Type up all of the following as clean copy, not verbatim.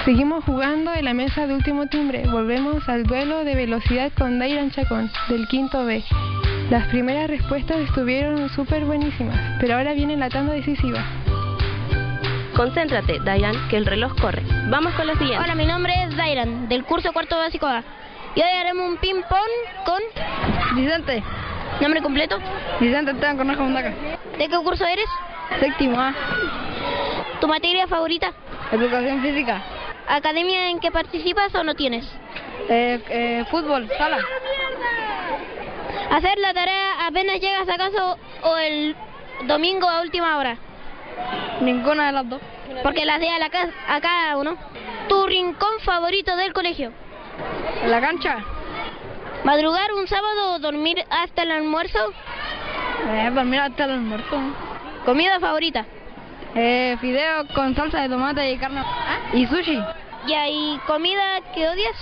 Seguimos jugando en la mesa de último timbre. Volvemos al duelo de velocidad con Dairan Chacón, del quinto B. Las primeras respuestas estuvieron súper buenísimas, pero ahora viene la tanda decisiva. Concéntrate, Dairan, que el reloj corre. Vamos con la siguiente. Hola, mi nombre es Dairan, del curso cuarto básico A. Y hoy haremos un ping-pong con... Vicente. ¿Nombre completo? Vicente Esteban Cornejo Mundaca. ¿De qué curso eres? Séptimo A. ¿Tu materia favorita? Educación física. ¿Academia en que participas o no tienes? Fútbol, sala. ¿Hacer la tarea apenas llegas a casa o el domingo a última hora? Ninguna de las dos. Porque las de a cada uno. ¿Tu rincón favorito del colegio? La cancha. ¿Madrugar un sábado o dormir hasta el almuerzo? Dormir hasta el almuerzo. ¿Comida favorita? Fideos con salsa de tomate y carne. Y sushi. ¿Y comida que odias?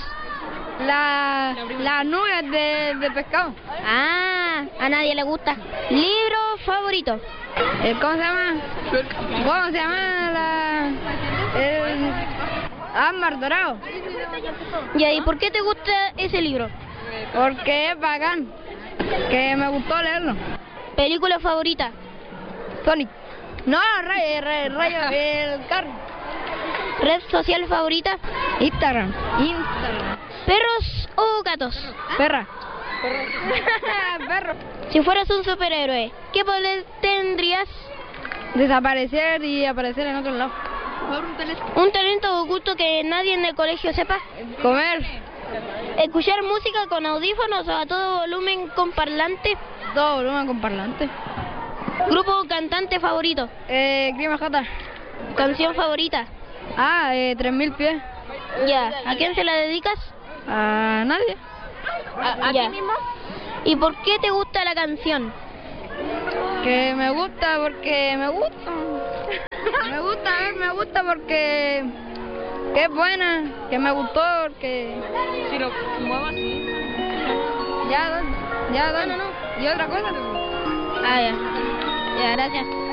Las nubes de pescado. Ah, a nadie le gusta. ¿Libro favorito? ¿Cómo se llama? ¿Cómo se llama el Ámbar Dorado? ¿Y por qué te gusta ese libro? Porque es bacán. Que me gustó leerlo. ¿Película favorita? Sonic. No, Rayo, el carro. ¿Red social favorita? Instagram. ¿Perros o gatos? Perra. Perro. Si fueras un superhéroe, ¿qué poder tendrías? Desaparecer y aparecer en otro lado. ¿Un talento oculto que nadie en el colegio sepa? Comer. ¿Escuchar música con audífonos o a todo volumen con parlante? Todo volumen con parlante. ¿Grupo o cantante favorito? Crima J. ¿Canción favorita? 3000 pies. Ya. ¿A quién se la dedicas? A nadie. ¿A ti mismo? ¿Y por qué te gusta la canción? Que me gusta porque me gusta. me gusta porque que es buena, que me gustó, porque Si lo muevo así. ya, no. Y otra cosa. Ya, gracias.